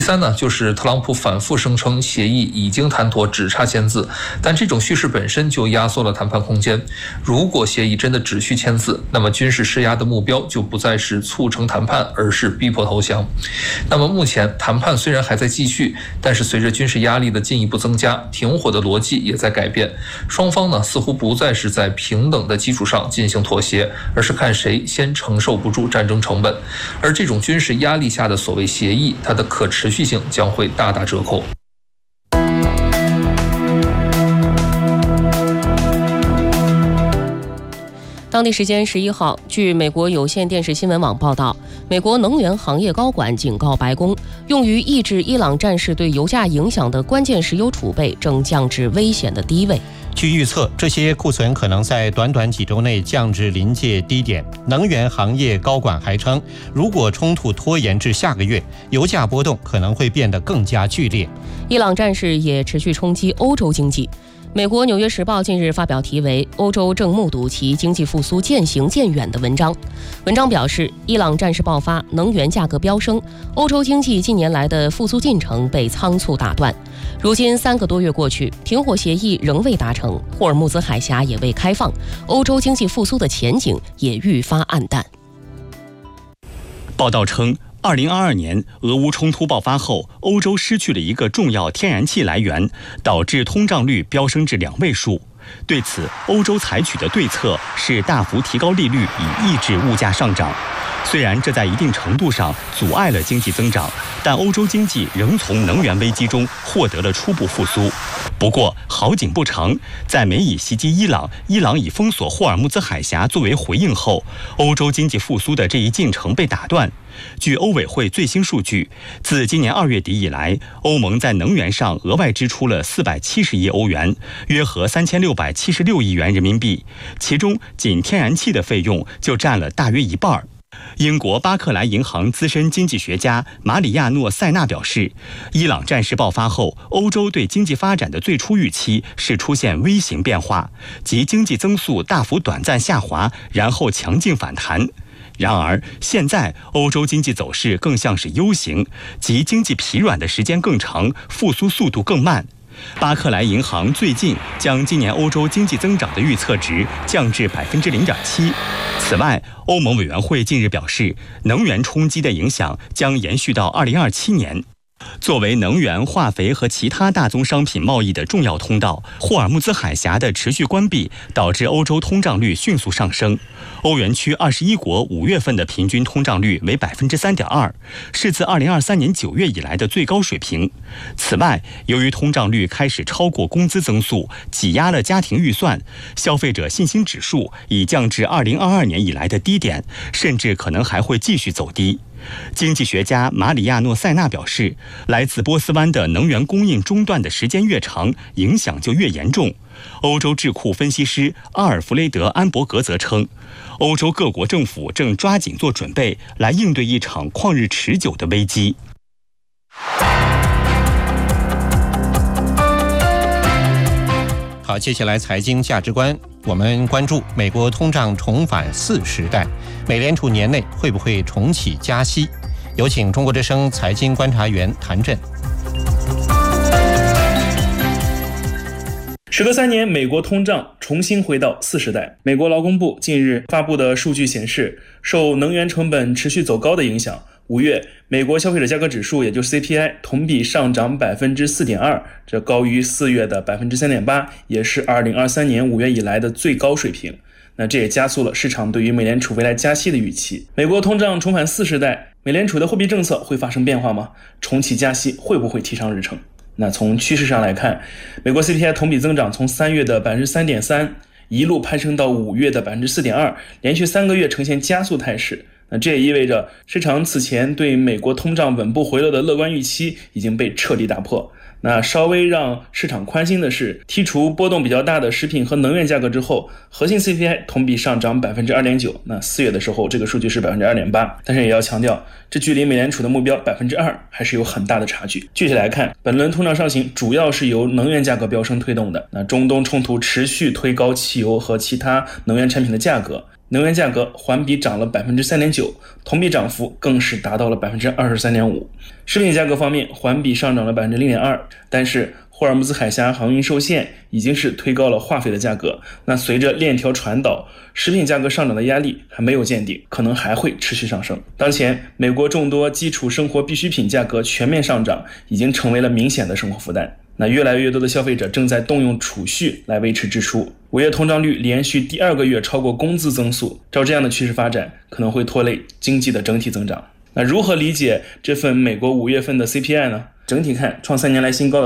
第三呢，就是特朗普反复声称协议已经谈妥，只差签字，但这种叙事本身就压缩了谈判空间。如果协议真的只需签字，那么军事施压的目标就不再是促成谈判，而是逼迫投降。那么目前谈判虽然还在继续，但是随着军事压力的进一步增加，停火的逻辑也在改变。双方呢似乎不再是在平等的基础上进行妥协，而是看谁先承受不住战争成本。而这种军事压力下的所谓协议，它的可持续性将会大打折扣。 当地时间11号，据美国有线电视新闻网报道，美国能源行业高管警告白宫，用于抑制伊朗战事对油价影响的关键石油储备正降至危险的低位。 据预测，这些库存可能在短短几周内降至临界低点。能源行业高管还称，如果冲突拖延至下个月，油价波动可能会变得更加剧烈。 伊朗战事也持续冲击欧洲经济。美国《纽约时报》近日发表题为《欧洲正目睹其经济复苏渐行渐远》的文章。文章表示，伊朗战事爆发，能源价格飙升，欧洲经济近年来的复苏进程被仓促打断。如今3个多月过去，停火协议仍未达成，霍尔木兹海峡也未开放，欧洲经济复苏的前景也愈发暗淡。 报道称，2022年俄乌冲突爆发后，欧洲失去了一个重要天然气来源，导致通胀率飙升至2位数。对此，欧洲采取的对策是大幅提高利率，以抑制物价上涨。虽然这在一定程度上阻碍了经济增长，但欧洲经济仍从能源危机中获得了初步复苏。不过好景不长，在美以袭击伊朗以封锁霍尔木兹海峡作为回应后，欧洲经济复苏的这一进程被打断。据欧委会最新数据，自今年2月底以来，欧盟在能源上额外支出了470亿欧元，约合3676亿元人民币，其中仅天然气的费用就占了大约一半。英国巴克莱银行资深经济学家马里亚诺·塞纳表示，伊朗战事爆发后，欧洲对经济发展的最初预期是出现 V 型变化，即经济增速大幅短暂下滑，然后强劲反弹。然而，现在欧洲经济走势更像是 U 型，即经济疲软的时间更长，复苏速度更慢。巴克莱银行最近将今年欧洲经济增长的预测值降至 0.7%。此外，欧盟委员会近日表示，能源冲击的影响将延续到2027年。作为能源、化肥和其他大宗商品贸易的重要通道，霍尔木兹海峡的持续关闭导致欧洲通胀率迅速上升。欧元区21国5月份的平均通胀率为 3.2%， 是自2023年9月以来的最高水平。此外，由于通胀率开始超过工资增速，挤压了家庭预算，消费者信心指数已降至2022年以来的低点，甚至可能还会继续走低。经济学家马里亚诺·塞纳表示，来自波斯湾的能源供应中断的时间越长，影响就越严重。欧洲智库分析师阿尔弗雷德·安伯格则称，欧洲各国政府正抓紧做准备，来应对一场旷日持久的危机。 好，接下来财经价值观，我们关注美国通胀重返4时代，美联储年内会不会重启加息？有请中国之声财经观察员谭震。 时隔3年，美国通胀重新回到4时代。美国劳工部近日发布的数据显示，受能源成本持续走高的影响，5月美国消费者价格指数，也就是 CPI 同比上涨 4.2%， 这高于4月的 3.8%， 也是2023年5月以来的最高水平。那这也加速了市场对于美联储未来加息的预期。美国通胀重返4时代，美联储的货币政策会发生变化吗？重启加息会不会提上日程？那从趋势上来看，美国 CPI 同比增长从3月的 3.3% 一路攀升到5月的 4.2%， 连续3个月呈现加速态势。那这也意味着市场此前对美国通胀稳步回落的乐观预期已经被彻底打破。那稍微让市场宽心的是，剔除波动比较大的食品和能源价格之后，核心 CPI 同比上涨 2.9%， 那4月的时候这个数据是 2.8%， 但是也要强调，这距离美联储的目标 2% 还是有很大的差距。具体来看，本轮通胀上行主要是由能源价格飙升推动的。那中东冲突持续推高汽油和其他能源产品的价格， 能源价格环比涨了 3.9%， 同比涨幅更是达到了 23.5%。食品价格方面环比上涨了 0.2%， 但是霍尔木兹海峡航运受限已经是推高了化肥的价格，那随着链条传导，食品价格上涨的压力还没有见顶，可能还会持续上升。当前美国众多基础生活必需品价格全面上涨，已经成为了明显的生活负担。那越来越多的消费者正在动用储蓄来维持支出。5月通胀率连续第2个月超过工资增速，照这样的趋势发展，可能会拖累经济的整体增长。那如何理解这份美国5月份的 CPI 呢？整体看，创3年来新高的